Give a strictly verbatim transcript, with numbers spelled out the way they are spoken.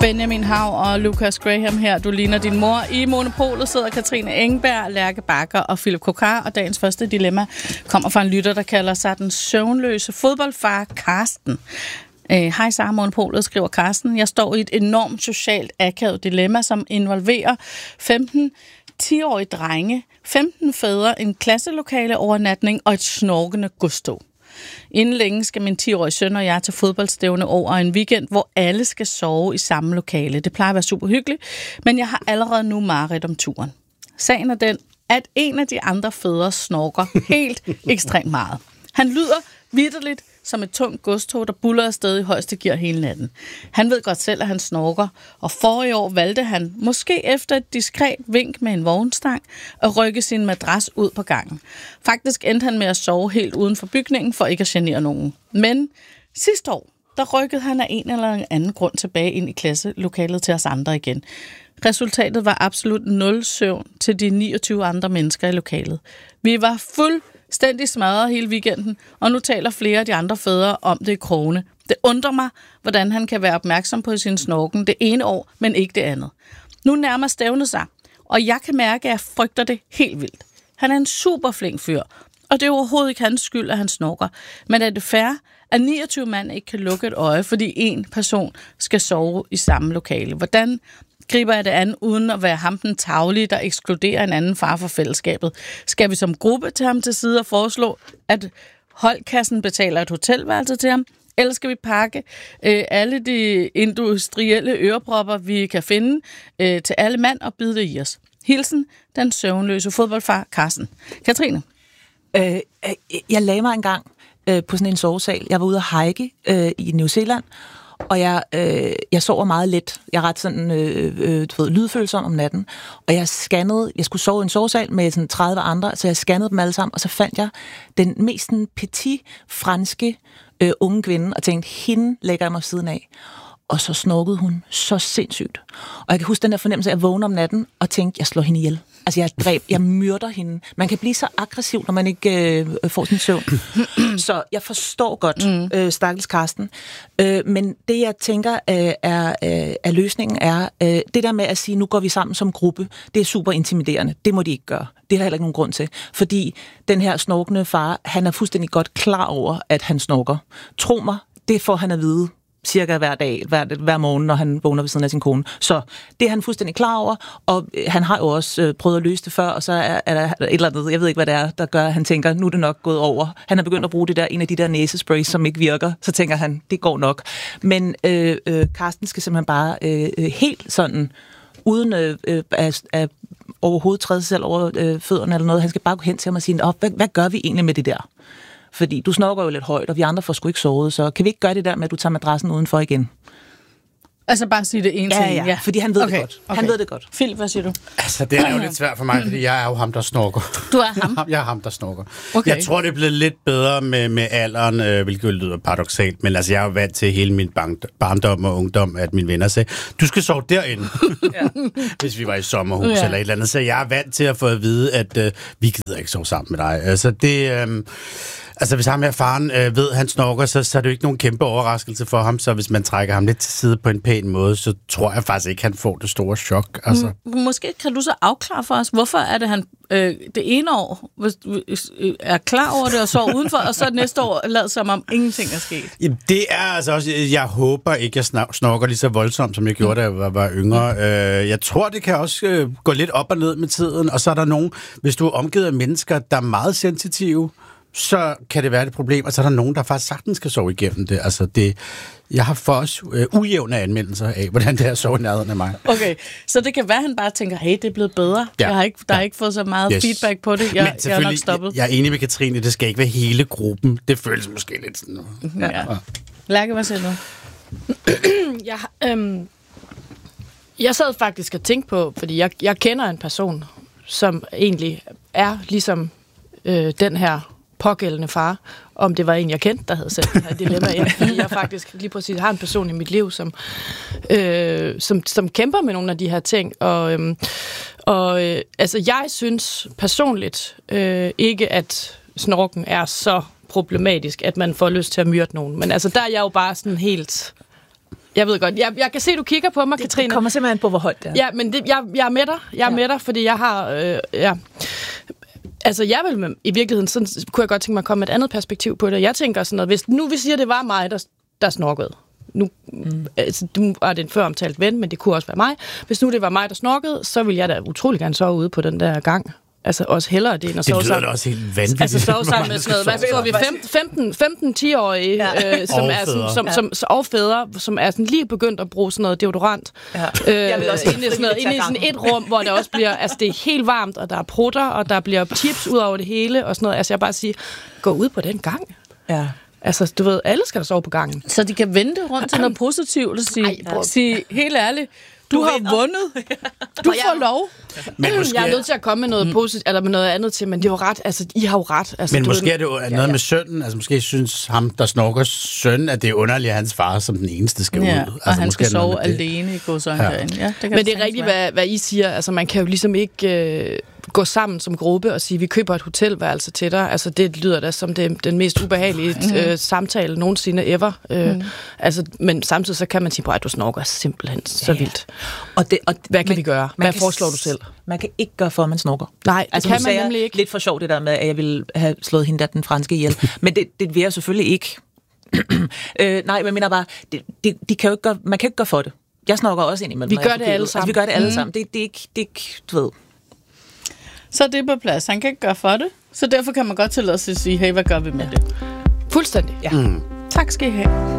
Benjamin Hav og Lucas Graham her. Du ligner din mor. I Monopolet sidder Katrine Engberg, Lærke Bakker og Philip Kokar. Og dagens første dilemma kommer fra en lytter, der kalder sig den søvnløse fodboldfar Karsten. Hej, Sara Monopolet, skriver Karsten. Jeg står i et enormt socialt akavet dilemma, som involverer femten ti-årige drenge, femten fædre, en klasselokale overnatning og et snorkende gusto. Inden længe skal min ti-årige søn og jeg til fodboldstævne over en weekend, hvor alle skal sove i samme lokale. Det plejer at være super hyggeligt, men jeg har allerede nu mareridt om turen. Sagen er den, at en af de andre fædre snorker helt ekstremt meget. Han lyder vitterligt som et tungt godstog, der buller afsted i højeste gear hele natten. Han ved godt selv, at han snorker, og forrige år valgte han, måske efter et diskret vink med en vognstang, at rykke sin madras ud på gangen. Faktisk endte han med at sove helt uden for bygningen, for ikke at genere nogen. Men sidste år, der rykkede han af en eller anden grund tilbage ind i klasselokalet til os andre igen. Resultatet var absolut nul søvn til de niogtyve andre mennesker i lokalet. Vi var fuld stændig smadret hele weekenden, og nu taler flere af de andre fædre om det i krogene. Det undrer mig, hvordan han kan være opmærksom på sin snorken det ene år, men ikke det andet. Nu nærmer stævnet sig, og jeg kan mærke, at jeg frygter det helt vildt. Han er en super flink fyr, og det er overhovedet ikke hans skyld, at han snorker. Men er det fair, at niogtyve mand ikke kan lukke et øje, fordi en person skal sove i samme lokale? Hvordan griber jeg det an, uden at være ham den tavlige, der ekskluderer en anden far fra fællesskabet? Skal vi som gruppe tage ham til side og foreslå, at holdkassen betaler et hotelværelse til ham? Eller skal vi pakke øh, alle de industrielle ørepropper, vi kan finde, øh, til alle mand og bide det i os? Hilsen, den søvnløse fodboldfar Carsten. Katrine? Øh, jeg lagde mig engang øh, på sådan en sovesal. Jeg var ude at hike øh, i New Zealand, og jeg, øh, jeg sover meget let. Jeg er ret sådan, øh, øh, du ved, lydfølsom om natten. Og jeg scannede, jeg skulle sove i en sovesal med sådan tredive andre, så jeg scannede dem alle sammen, og så fandt jeg den mest sådan, petit franske øh, unge kvinde, og tænkte, hende lægger jeg mig siden af. Og så snorkede hun så sindssygt. Og jeg kan huske den der fornemmelse, at jeg vågner om natten og tænkte, jeg slår hende ihjel. Altså, jeg dræb, jeg myrder hende. Man kan blive så aggressiv, når man ikke øh, får sin søvn. Så jeg forstår godt, mm. øh, stakkels Karsten. Øh, men det, jeg tænker, øh, er, øh, er løsningen, er øh, det der med at sige, nu går vi sammen som gruppe. Det er super intimiderende. Det må de ikke gøre. Det er der heller ikke nogen grund til. Fordi den her snorkende far, han er fuldstændig godt klar over, at han snorker. Tro mig, det får han at vide cirka hver dag, hver, hver morgen, når han vågner ved siden af sin kone. Så det er han fuldstændig klar over, og han har jo også øh, prøvet at løse det før, og så er, er der et eller andet, jeg ved ikke, hvad det er, der gør, at han tænker, nu er det nok gået over. Han har begyndt at bruge det der, en af de der næsesprays, som ikke virker, så tænker han, det går nok. Men øh, øh, Karsten skal simpelthen bare øh, helt sådan, uden øh, øh, at, at overhovedet træde sig selv over øh, fødderne eller noget, han skal bare gå hen til ham og sige, oh, hvad, hvad gør vi egentlig med det der? Fordi du snorker jo lidt højt, og vi andre får sgu ikke sovet, så kan vi ikke gøre det der med, at du tager madrassen udenfor igen? Altså bare sige det ene ja, ting. Ja, ja, fordi han ved okay. det godt. Okay. Han ved det godt. Philip, hvad siger du? Altså, det er jo lidt svært for mig, fordi jeg er jo ham, der snorker. Du er ham? Jeg er ham, der snorker. Okay. Jeg tror, det er blevet lidt bedre med, med alderen, øh, hvilket lyder paradoksalt, men altså, jeg er jo vant til hele min barndom og ungdom, at mine venner sagde, du skal sove derinde, ja. Hvis vi var i sommerhus ja. Eller et eller andet. Så jeg er vant til at få at vide, at øh, vi gider ikke sove sammen med dig. Altså, det... Øh, Altså, hvis ham her faren øh, ved, at han snorker, så, så er det jo ikke nogen kæmpe overraskelse for ham. Så hvis man trækker ham lidt til side på en pæn måde, så tror jeg faktisk ikke, han får det store chok. Altså. M- måske kan du så afklare for os, hvorfor er det, han øh, det ene år hvis, øh, er klar over det og sover udenfor, og så næste år lader som om ingenting er sket? Jamen, det er altså også... Jeg håber ikke, jeg snorker lige så voldsomt, som jeg gjorde, da jeg var, var yngre. Mm. Øh, jeg tror, det kan også øh, gå lidt op og ned med tiden, og så er der nogen... Hvis du er omgivet af mennesker, der er meget sensitive, så kan det være et problem, og så er der nogen, der faktisk sagtens skal sove igennem det. Altså, det, jeg har for os øh, ujævne anmeldelser af, hvordan det er at sove i nærheden af mig. Okay, så det kan være, at han bare tænker, hey, det er blevet bedre. Ja. Jeg har ikke, der ja. har ikke fået så meget yes. feedback på det. Jeg, jeg er nok stoppet. Jeg, jeg er enig med Katrine, det skal ikke være hele gruppen. Det føles måske lidt sådan noget. Ja. Ja. Lærke, hvad siger du? jeg, øhm, jeg sad faktisk og tænkte på, fordi jeg, jeg kender en person, som egentlig er ligesom øh, den her pågældende far, om det var en, jeg kendte, der havde sat det her dilemma ind. Fordi jeg faktisk lige præcis har en person i mit liv, som, øh, som, som kæmper med nogle af de her ting. Og, øh, og øh, altså, jeg synes personligt øh, ikke, at snorken er så problematisk, at man får lyst til at myrde nogen. Men altså, der er jeg jo bare sådan helt Jeg ved godt. Jeg, jeg kan se, du kigger på mig, det, Katrine. Det kommer simpelthen på, hvor højt det er. Ja, men det, jeg, jeg er med dig. Jeg er ja. med dig, fordi jeg har... Øh, ja. Altså, jeg vil i virkeligheden, sådan kunne jeg godt tænke mig at komme med et andet perspektiv på det. Jeg tænker sådan noget, hvis nu vi siger, det var mig, der, der snorkede. Nu, mm. altså, du er det en før omtalt ven, men det kunne også være mig. Hvis nu det var mig, der snorkede, så ville jeg da utrolig gerne sove ude på den der gang. Altså også hellere det, end at sove sammen. Det lyder også helt vanvittigt. Altså sove sammen med sådan noget. Hvad så vi? femten ti-årige, ja. øh, som og er sådan, som, som, som, og fædre, som er sådan lige begyndt at bruge sådan noget deodorant. Ja. Øh, jeg vil også inde i sådan, noget, inde i sådan et rum, hvor det også bliver, altså det er helt varmt, og der er prutter, og der bliver chips ud over det hele, og sådan noget. Altså jeg bare sige, gå ud på den gang. Ja. Altså, du ved, alle skal der sove på gangen. Så de kan vente rundt til noget positivt og sige, Ej, sige helt ærligt, du, du har vinder. vundet. Du får jeg, lov. Men måske, jeg er nødt til at komme med noget mm. positivt, eller med noget andet til, men det er jo ret. Altså, I har jo ret. Altså, men måske ved, er det jo noget ja, ja. med sønnen. Altså, måske synes ham, der snorker søn, at det er underligt, at hans far som den eneste skal ja, ud. Altså, og han skal sove alene i godsøjne. Ja. Ja, det men det er rigtigt, hvad, hvad I siger. Altså, man kan jo ligesom ikke... Øh, gå sammen som gruppe og sige, vi køber et hotelværelse til dig. Altså, det lyder da som det, den mest ubehagelige mm. øh, samtale nogensinde ever. Øh, mm. altså, men samtidig så kan man sige, at du snorker simpelthen ja. så vildt. Og det, og hvad kan man, vi gøre? Hvad foreslår du selv? Man kan ikke gøre for, at man snorker. Nej, det altså, kan man nemlig ikke. Lidt for sjovt det der med, at jeg ville have slået hende der den franske ihjel. Men det, det vil jeg selvfølgelig ikke. øh, nej, men jeg mener bare, det, det, de kan jo ikke gøre, man kan ikke gøre for det. Jeg snorker også ind imellem. Vi gør det alle sammen. Altså, vi gør det alle mm. sammen. Det, det, er ikke, det er ikke, du ved... Så er det på plads. Han kan ikke gøre for det. Så derfor kan man godt tillade sig at sige, hey, hvad gør vi med det? Fuldstændig. Ja. Mm. Tak skal I have.